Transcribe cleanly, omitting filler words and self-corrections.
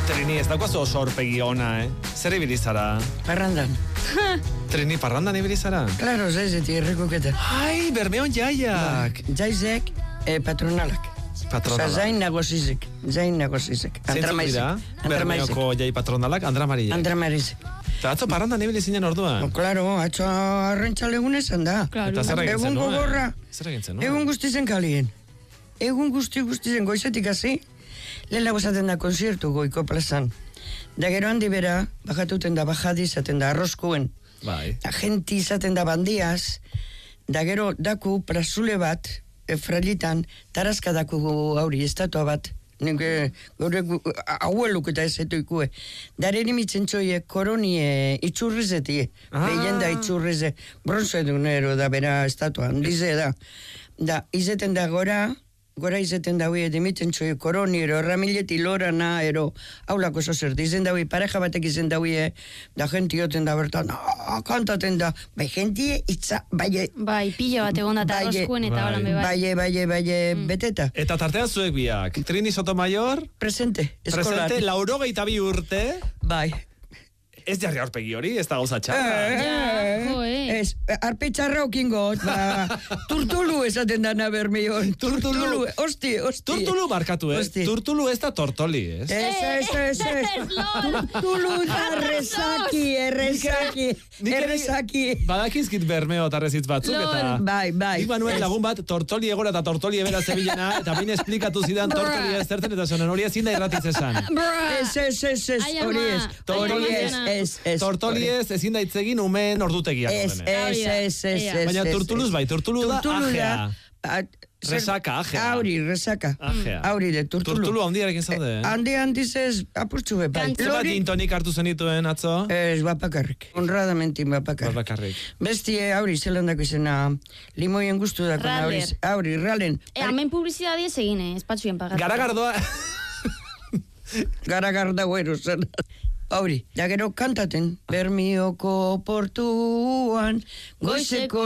Trini, ez daukazu oso horpegi ona, Zer ibili zara? Parrandan. Trini, parrandan ibili zara? Claro, zaizeti errekuketa. Ai, Bermeon jaiak. Jaizek patronalak. Patronalak. Zain nagozizek. Zeintzuk dira? Bermeoko jai patronalak, Andra Marizek. Eta atzo parrandan ibili zinen orduan? Claro, atzo arrentxalegun esan da. Eta zer egin zen, Egun gogorra. Zer egin zen, Egun guztizen kalien. Egun guztizen goizetik hasi. Lehen lagu zaten da konziertu Goiko plazan. Da gero handi bera, bajatuten da bajadi, zaten da arrozkuen. Bai. Agenti izaten da bandiaz. Da gero daku prazule bat, fralitan, tarazka daku hauri, estatua bat. Gaur haueluk eta ez eto ikue. Daren imitzen txoie koronie itxurrizetie. Leyenda itxurrize. Bronzo edunero da bera estatua, handize da. Da, izeten da gora izeten da hue, demitzen txoie koroniero, ramileti lorana, ero, haulako zozer, izen da hue, pareja batek izen da hue, da gentioten da bertan, kantaten da, bai gentie itza, bai, pila bat egon da arrozkuen eta holan bai, beteta. Eta tartean zuek biak, Trini Sotomayor? Presente, eskolan. Presente, 82 urte? Bai. Ez jarri aurpegi hori, ez da gauza txarra. Ez, arpe txarra okingot, turtulu esaten dana Bermeon. Turtulu, hosti. Turtulu barkatu, Turtulu ez da tortoli, ez? Ez. Turtulu da errezaki. Badakizkit Bermeo tarrezitz batzuk, eta... Bai. Nik banuen lagun bat, tortoli egora eta tortoli ebera zebilena, eta baina esplikatu zidan tortoli ez zertzen, eta zonen hori ezin da irratiz esan. Hori ez. Tortoli ezin da itzegin umeen ordutegiak. Ez. Baina turtuluz bai, turtulu da ajea. Resaka, ajea. Resaka. Auri de turtulu. Turtulu handiarekin zaude, Handi zez apurtxu bepa. Zer gintonik hartu zenituen atzo? Ez, bapakarrik. Honradamentin bapakarrik. Bestie, auri, zelandako izena, limoien guztu dako. Auri, ralen. Hemen publizidadi ez egin, espatxuen pagatu. Garagardoa. Garagarda güero zen. Auri, da gero kantaten. Bermioko portuan, goizeko